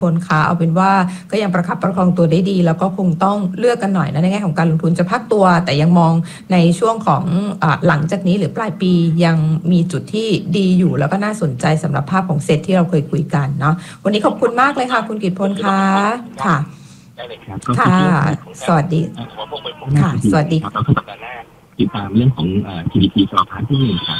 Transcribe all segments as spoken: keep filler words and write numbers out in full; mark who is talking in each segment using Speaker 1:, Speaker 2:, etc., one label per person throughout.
Speaker 1: คนค้าเอาเป็นว่าก็ยังประคับประคองตัวได้ดีแล้วก็คงต้องเลือกกันหน่อยนะในแง่ของการลงทุนจะพักตัวแต่ยังมองในช่วงของอ่าหลังจากนี้หรือปลายปียังมีจุดที่ดีอยู่แล้วก็น่าสนใจสำหรับภาพของเซตที่เราเคยคุยกันเนาะวันนี้ขอบคุณมากเลยค่ะคุณกิตพลค่ะค่ะค่ะสวัสดีค่ะสวัสดี
Speaker 2: ติดตามเรื่องของ จี ดี พี ต่อพาร์ทที่หนึ่งครับ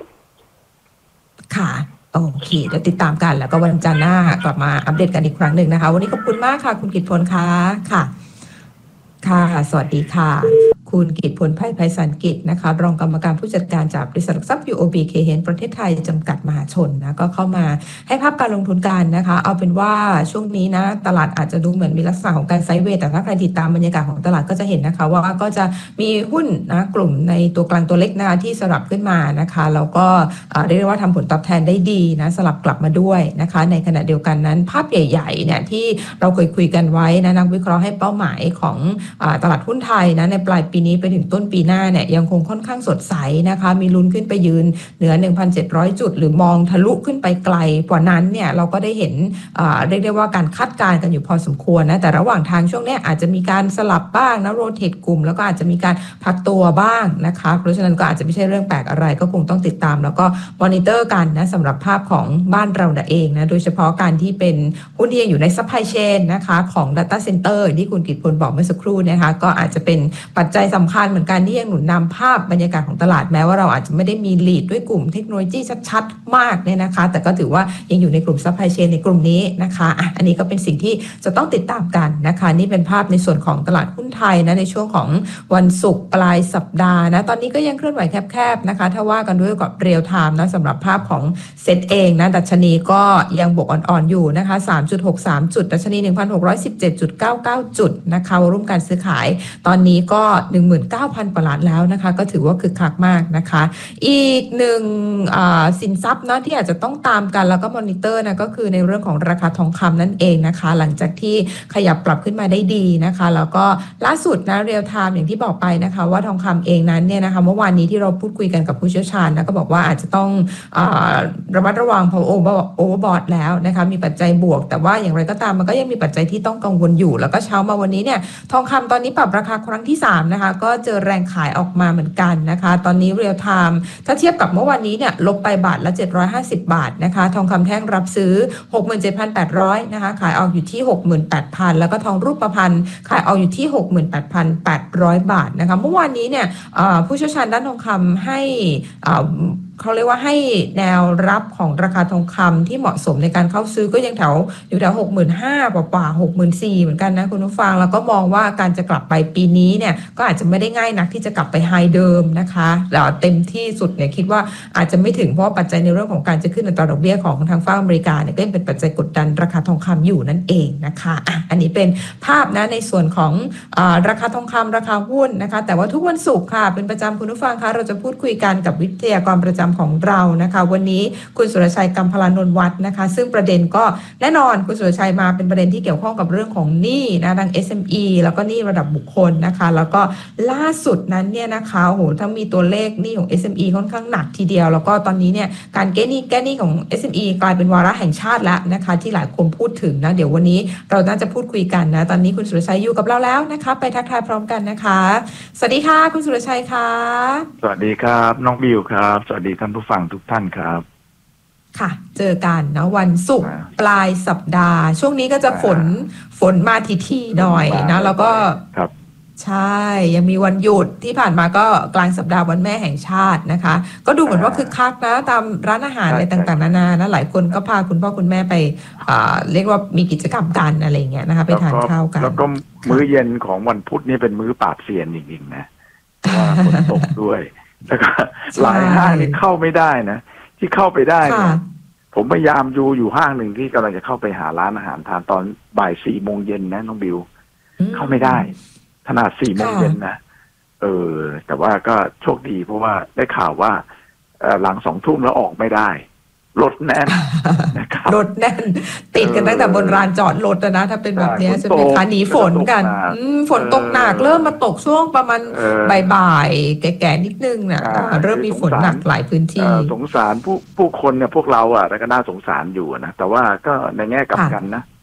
Speaker 1: ค่ะโอเคเดี๋ยวติดตามกันแล้วก็วันจันทร์หน้ากลับมาอัปเดตกันอีกครั้งหนึ่งนะคะวันนี้ขอบคุณมากค่ะคุณกิตพลค่ะค่ะค่ะสวัสดีค่ะคุณกิตพลไพไพศาลกิจนะคะรองกรรมการผู้จัดการจากบริษัทหลักทรัพย์ ยู โอ บี เค เฮน ประเทศไทยจำกัดมหาชนนะก็เข้ามาให้ภาพการลงทุนกันนะคะเอาเป็นว่าช่วงนี้นะตลาดอาจจะดูเหมือนมีลักษณะของการไซด์เวย์แต่ถ้าใครติดตามบรรยากาศของตลาดก็จะเห็นนะคะว่าก็จะมีหุ้นนะกลุ่มในตัวกลางตัวเล็กนะที่สลับขึ้นมานะคะแล้วก็เรียกว่าทำผลตอบแทนได้ดีนะสลับกลับมาด้วยนะคะในขณะเดียวกันนั้นภาพใหญ่ๆเนี่ยที่เราเคยคุยกันไว้นะนักวิเคราะห์ให้เป้าหมายของตลาดหุ้นไทยนะในปลายปีนี้ไปถึงต้นปีหน้าเนี่ยยังคงค่อนข้างสดใสนะคะมีลุ้นขึ้นไปยืนเหนือ หนึ่งพันเจ็ดร้อย จุดหรือมองทะลุขึ้นไปไกลกว่านั้นเนี่ยเราก็ได้เห็นเรียกได้ว่าการคาดการณ์กันอยู่พอสมควรนะแต่ระหว่างทางช่วงนี้อาจจะมีการสลับบ้างนะโรเทตกลุ่มแล้วก็อาจจะมีการพักตัวบ้างนะคะเพราะฉะนั้นก็อาจจะไม่ใช่เรื่องแปลกอะไรก็คงต้องติดตามแล้วก็มอนิเตอร์กันนะสำหรับภาพของบ้านเราเองนะโดยเฉพาะการที่เป็นหุ้นที่ยังอยู่ในซัพพลายเชนนะคะของ Data Center ที่คุณกิตพลบอกเมื่อสักครู่นะคะก็อาจจะเป็นปัจจัยสำคัญเหมือนกันที่ยังหนุนนำภาพบรรยากาศของตลาดแม้ว่าเราอาจจะไม่ได้มีลีดด้วยกลุ่มเทคโนโลยีชัดๆมากเนี่ยนะคะแต่ก็ถือว่ายังอยู่ในกลุ่มซัพพลายเชนในกลุ่มนี้นะคะอ่ะอันนี้ก็เป็นสิ่งที่จะต้องติดตามกันนะคะนี่เป็นภาพในส่วนของตลาดหุ้นไทยนะในช่วงของวันศุกร์ปลายสัปดาห์นะตอนนี้ก็ยังเคลื่อนไหวแคบๆนะคะถ้าว่ากันด้วยกับเรียลไทม์นะสำหรับภาพของเซ็ตเองนะดัชนีก็ยังบวกอ่อนๆอยู่นะคะ สามจุดหกสาม จุดดัชนี หนึ่งพันหกร้อยสิบเจ็ดจุดเก้าเก้า จุดนะคะวอลุ่มการซื้อขายตอนนี้ก็ หนึ่งหมื่นเก้าพัน กว่าล้านแล้วนะคะก็ถือว่าคึกคักมากนะคะอีกหนึ่งสินทรัพย์นะที่อาจจะต้องตามกันแล้วก็มอนิเตอร์นะก็คือในเรื่องของราคาทองคำนั่นเองนะคะหลังจากที่ขยับปรับขึ้นมาได้ดีนะคะแล้วก็ล่าสุดนะเรียลไทม์อย่างที่บอกไปนะคะว่าทองคำเองนั้นเนี่ยนะคะเมื่อวานนี้ที่เราพูดคุยกันกับผู้เชี่ยวชาญนะก็บอกว่าอาจจะต้องอระมัดระวังเพราะโอเวอร์บอทแล้วนะคะมีปัจจัยบวกแต่ว่าอย่างไรก็ตามมันก็ยังมีปัจจัยที่ต้องกังวลอยู่แล้วก็เช้ามาวันนี้เนี่ยทองคำตอนนี้ปรับราคาครั้งที่สามนะคะก็เจอแรงขายออกมาเหมือนกันนะคะตอนนี้เรียลไทม์ถ้าเทียบกับเมื่อวานนี้เนี่ยลบไปบาทละเจ็ดร้อยห้าสิบบาทนะคะทองคำแท่งรับซื้อ หกหมื่นเจ็ดพันแปดร้อย นะคะขายออกอยู่ที่ หกหมื่นแปดพัน แล้วก็ทองรูปพรรณขายออกอยู่ที่ หกหมื่นแปดพันแปดร้อย บาทนะคะเมื่อวานนี้เนี่ยผู้เชี่ยวชาญด้านทองคำให้เขาเรียกว่าให้แนวรับของราคาทองคำที่เหมาะสมในการเข้าซื้อก็ยังแถวอยู่แถว หกหมื่นห้าพัน กว่าๆ หกหมื่นสี่พัน เหมือนกันนะคุณผู้ฟังแล้วก็มองว่าการจะกลับไปปีนี้เนี่ยก็อาจจะไม่ได้ง่ายนักที่จะกลับไปไฮเดิมนะคะแล้วเต็มที่สุดเนี่ยคิดว่าอาจจะไม่ถึงเพราะปัจจัยในเรื่องของการจะขึ้นอัตราดอกเบี้ยของทางฝั่งอเมริกาเนี่ยก็ยังเป็นปัจจัยกดดันราคาทองคำอยู่นั่นเองนะคะอ่ะอันนี้เป็นภาพนะในส่วนของอ่าราคาทองคำราคาหุ้นนะคะแต่ว่าทุกวันศุกร์ค่ะเป็นประจำคุณผู้ฟังคะเราจะพูดคุยกันกับวิทยากรประจำของเรานะคะวันนี้คุณสุรชัย กำพลานนท์วัฒน์นะคะซึ่งประเด็นก็แน่นอนคุณสุรชัยมาเป็นประเด็นที่เกี่ยวข้องกับเรื่องของหนี้นะทาง เอส เอ็ม อี แล้วก็หนี้ระดับบุคคลนะคะแล้วก็ล่าสุดนั้นเนี่ยนะคะโหถ้ามีตัวเลขหนี้ของ เอส เอ็ม อี ค่อนข้างหนักทีเดียวแล้วก็ตอนนี้เนี่ยการแก้หนี้แก้หนี้ของ เอส เอ็ม อี กลายเป็นวาระแห่งชาติแล้วนะคะที่หลายคนพูดถึงนะเดี๋ยววันนี้เราน่าจะพูดคุยกันนะตอนนี้คุณสุรชัยอยู่กับเราแล้วนะคะไปทักทายพร้อมกันนะคะสวัสดีค่ะคุณสุรชัยค่ะ
Speaker 3: สวัสดีครับน้องบิวครับสวัสดีท่านผู้ฟังทุกท่านครับ
Speaker 1: ค่ะเจอกันนะวันศุกร์ปลายสัปดาห์ช่วงนี้ก็จะฝนฝนมาทีๆหน่อยนะแล้วก็
Speaker 3: ครับ
Speaker 1: ใช่ยังมีวันหยุดที่ผ่านมาก็กลางสัปดาห์วันแม่แห่งชาตินะคะก็ดูเหมือนว่าคึกคักนะตามร้านอาหารอะไรต่างๆนานานะหลายคนก็พาคุณพ่อคุณแม่ไปเรียกว่ามีกิจกรรมกันอะไรเงี้ยนะคะไปทานข้าวกัน
Speaker 3: แล้วก็มื้อเย็นของวันพุธนี่เป็นมื้อปราบเซียนจริงๆนะว่าฝนตกด้วยแล้วก็หลายห้างนี่เข้าไม่ได้นะที่เข้าไปได้เนี่ยผมพยายามดูอยู่ห้างหนึ่งที่กำลังจะเข้าไปหาร้านอาหารทานตอนบ่ายสี่โมงเย็นนะน้องบิวเข้าไม่ได้ขนาดสี่โมงเย็นนะเออแต่ว่าก็โชคดีเพราะว่าได้ข่าวว่าหลังสองทุ่มแล้วออกไม่ได้รถแน่นนะครับ
Speaker 1: รถแน่นติดกันตั้งแต่บนลานจอดรถนะถ้าเป็นแบบนี้จะเป็นการหนีฝนกันฝนตกหนักเริ่มมาตกช่วงประมาณบ่ายๆแก่ๆนิดนึงนะเริ่มมีฝนหนักหลายพื้นที่
Speaker 3: สงสารผู้ผู้คนเนี่ยพวกเราอ่ะแล้วก็น่าสงสารอยู่นะแต่ว่าก็ในแง่กลับกันนะ